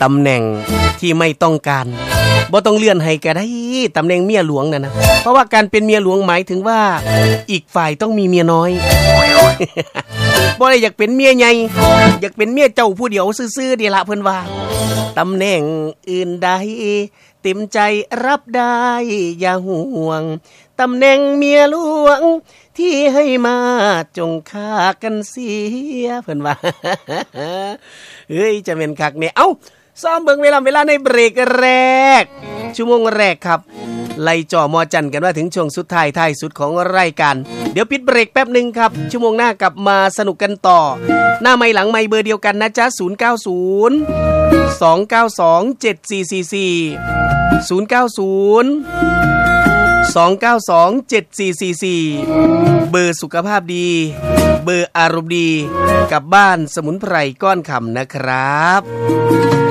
ตำแหน่งที่ไม่ต้องการบ่ต้องเลื่อนให้ก็ได้ตำแหน่งเมียหลวงนะเพราะว่าการเป็นเมียหลวงหมายถึงว่าอีกฝ่ายต้องมีเมียน้อย บ่ได้อยากเป็นเมียใหญ่อยากเป็นเมียเจ้าผู้เดียวซื่อๆนี่ล่ะเพิ่นว่าตำแหน่งอื่นใดเต็มใจรับได้อย่าห่วงตำแหน่งเมียหลวงที่ให้มาจงฆ่ากันเสียเพิ่นว่า เฮ้ยจะเป็นคักเนี่ยเอ้าซ้อมเบิ่งเวลาในเบรกแรกชั่วโมงแรกครับไล่จ่อมอจันกันว่าถึงช่วงสุดท้ายสุดของรายการเดี๋ยวปิดเบรกแป๊บนึงครับชั่วโมงหน้ากลับมาสนุกกันต่อหน้าไมค์หลังไมค์เบอร์เดียวกันนะจ๊ะ090 292 7444 090 292 7444เบอร์สุขภาพดีเบอร์อารมณ์ดีกับบ้านสมุนไพรก้อนคำนะครับ